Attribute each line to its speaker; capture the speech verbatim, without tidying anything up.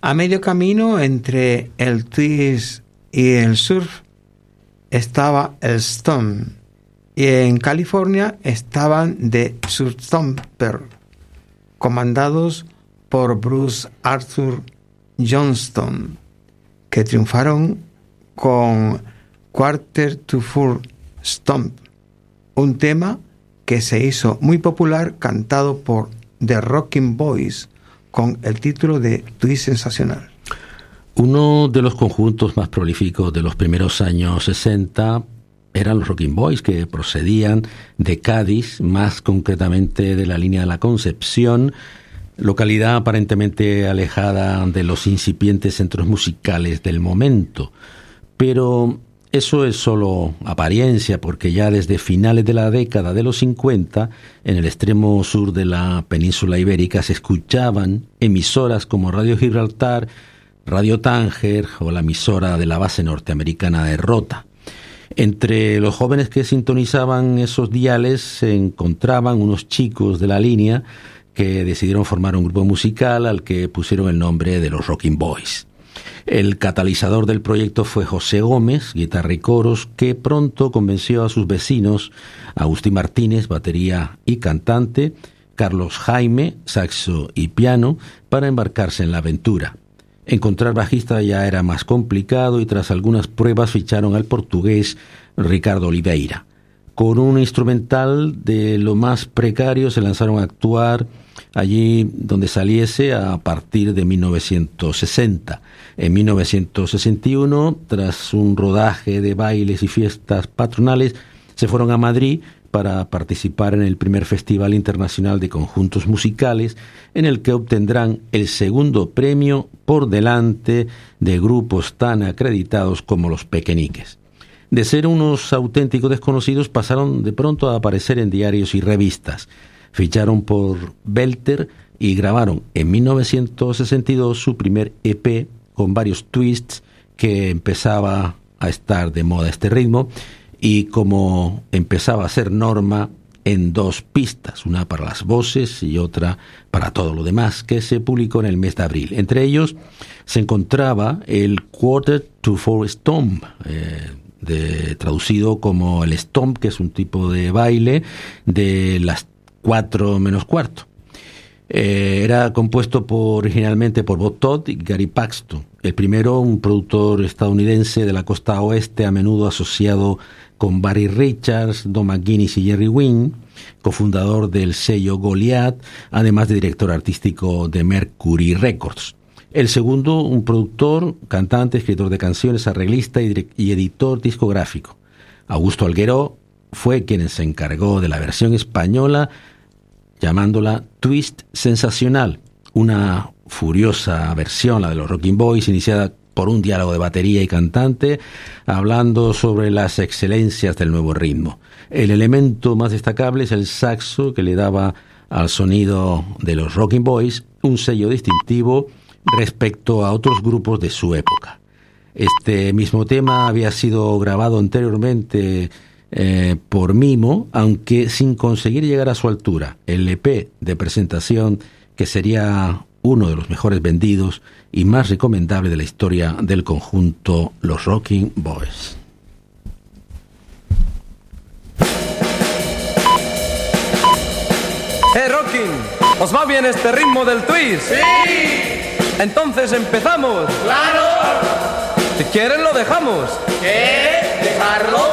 Speaker 1: A medio camino entre el twist y el surf estaba el stomp, y en California estaban The Surfstompers, comandados por Bruce Arthur Johnston, que triunfaron con Quarter to Four Stomp, un tema que se hizo muy popular cantado por The Rocking Boys con el título de Twist Sensacional.
Speaker 2: Uno de los conjuntos más prolíficos de los primeros años sesenta eran los Rocking Boys, que procedían de Cádiz, más concretamente de la línea de la Concepción, localidad aparentemente alejada de los incipientes centros musicales del momento. Pero eso es solo apariencia, porque ya desde finales de la década de los cincuenta, en el extremo sur de la península ibérica se escuchaban emisoras como Radio Gibraltar, Radio Tánger o la emisora de la base norteamericana de Rota. Entre los jóvenes que sintonizaban esos diales se encontraban unos chicos de la línea que decidieron formar un grupo musical al que pusieron el nombre de los Rocking Boys. El catalizador del proyecto fue José Gómez, guitarra y coros, que pronto convenció a sus vecinos, Agustín Martínez, batería y cantante, Carlos Jaime, saxo y piano, para embarcarse en la aventura. Encontrar bajista ya era más complicado y tras algunas pruebas ficharon al portugués Ricardo Oliveira. Con un instrumental de lo más precario se lanzaron a actuar allí donde saliese a partir de mil novecientos sesenta. En mil novecientos sesenta y uno, tras un rodaje de bailes y fiestas patronales, se fueron a Madrid para participar en el primer Festival Internacional de Conjuntos Musicales, en el que obtendrán el segundo premio por delante de grupos tan acreditados como los Pequeñiques. De ser unos auténticos desconocidos, pasaron de pronto a aparecer en diarios y revistas. Ficharon por Belter y grabaron en mil novecientos sesenta y dos su primer E P con varios twists, que empezaba a estar de moda este ritmo, y como empezaba a ser norma, en dos pistas, una para las voces y otra para todo lo demás, que se publicó en el mes de abril. Entre ellos se encontraba el Quarter to Four Stomp, eh, de, traducido como el Stomp, que es un tipo de baile de las cuatro menos cuarto. Eh, era compuesto por, originalmente por Bob Todd y Gary Paxton. El primero, un productor estadounidense de la costa oeste, a menudo asociado con Barry Richards, Don McGuinness y Jerry Wynn, cofundador del sello Goliath, además de director artístico de Mercury Records. El segundo, un productor, cantante, escritor de canciones, arreglista y, y editor discográfico. Augusto Algueró fue quien se encargó de la versión española, llamándola Twist Sensacional, una furiosa versión, la de los Rocking Boys, iniciada por un diálogo de batería y cantante, hablando sobre las excelencias del nuevo ritmo. El elemento más destacable es el saxo, que le daba al sonido de los Rocking Boys un sello distintivo respecto a otros grupos de su época. Este mismo tema había sido grabado anteriormente eh, por Mimo, aunque sin conseguir llegar a su altura. El E P de presentación, que sería uno de los mejores vendidos y más recomendable de la historia del conjunto Los Rocking Boys.
Speaker 3: ¡Eh, Rocking! ¿Os va bien este ritmo del twist?
Speaker 4: ¡Sí!
Speaker 3: Entonces empezamos.
Speaker 4: ¡Claro!
Speaker 3: Si quieren lo dejamos.
Speaker 4: ¿Qué? ¿Dejarlo?